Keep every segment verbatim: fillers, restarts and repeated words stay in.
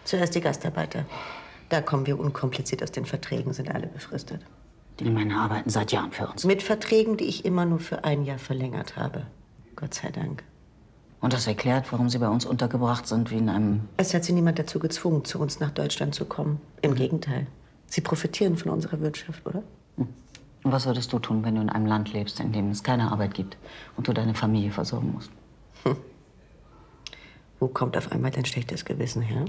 Zuerst die Gastarbeiter. Da kommen wir unkompliziert aus den Verträgen, sind alle befristet. Die Männer arbeiten seit Jahren für uns. Mit Verträgen, die ich immer nur für ein Jahr verlängert habe. Gott sei Dank. Und das erklärt, warum sie bei uns untergebracht sind, wie in einem... Es hat sie niemand dazu gezwungen, zu uns nach Deutschland zu kommen. Im Gegenteil. Sie profitieren von unserer Wirtschaft, oder? Und was würdest du tun, wenn du in einem Land lebst, in dem es keine Arbeit gibt und du deine Familie versorgen musst? Hm. Wo kommt auf einmal dein schlechtes Gewissen her?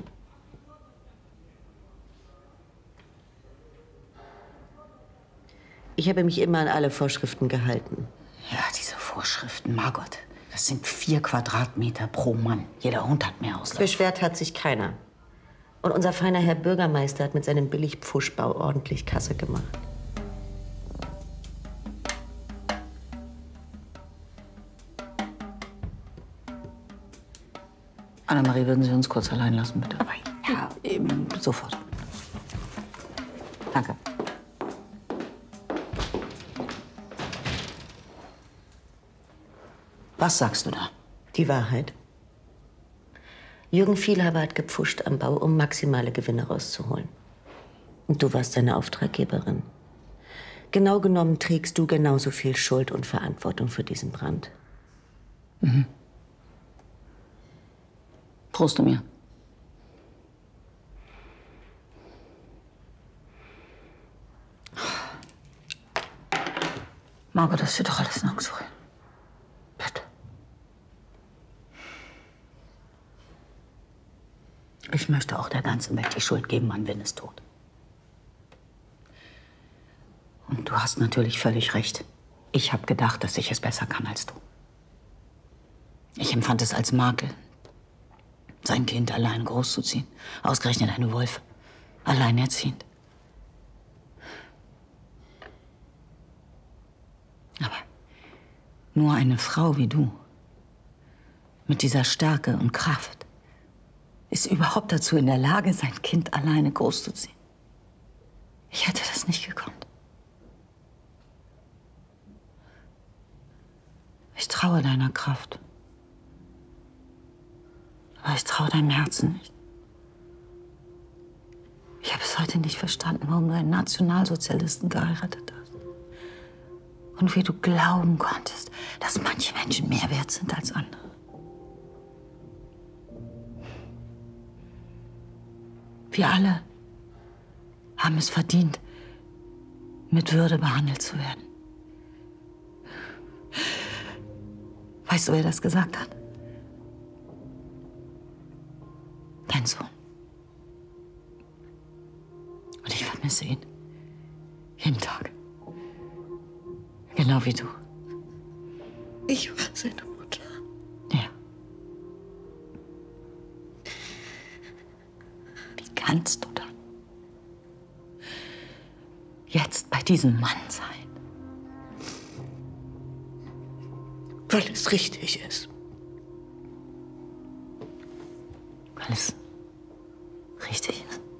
Ich habe mich immer an alle Vorschriften gehalten. Ja, diese Vorschriften, Margot. Das sind vier Quadratmeter pro Mann. Jeder Hund hat mehr Auslauf. Beschwert hat sich keiner. Und unser feiner Herr Bürgermeister hat mit seinem Billigpfuschbau ordentlich Kasse gemacht. Annemarie, würden Sie uns kurz allein lassen, bitte? Aber ja, eben sofort. Danke. Was sagst du da? Die Wahrheit. Jürgen Vielhaber hat gepfuscht am Bau, um maximale Gewinne rauszuholen. Und du warst seine Auftraggeberin. Genau genommen trägst du genauso viel Schuld und Verantwortung für diesen Brand. Mhm. Trost du mir? Margot, das steht doch alles nirgendwo hin. Bitte. Ich möchte auch der ganzen Welt die Schuld geben an Winnestood. Und du hast natürlich völlig recht. Ich habe gedacht, dass ich es besser kann als du. Ich empfand es als Makel, sein Kind allein großzuziehen. Ausgerechnet eine Wolf. Alleinerziehend. Aber nur eine Frau wie du, mit dieser Stärke und Kraft, ist überhaupt dazu in der Lage, sein Kind alleine großzuziehen. Ich hätte das nicht gekonnt. Ich traue deiner Kraft. Aber ich traue deinem Herzen nicht. Ich habe bis heute nicht verstanden, warum du einen Nationalsozialisten geheiratet hast. Und wie du glauben konntest, dass manche Menschen mehr wert sind als andere. Wir alle haben es verdient, mit Würde behandelt zu werden. Weißt du, wer das gesagt hat? Dein Sohn. Und ich vermisse ihn. Jeden Tag. Genau wie du. Ich war seine Mutter. Ja. Wie kannst du dann jetzt bei diesem Mann sein? Weil es richtig ist. Weil es richtig ist.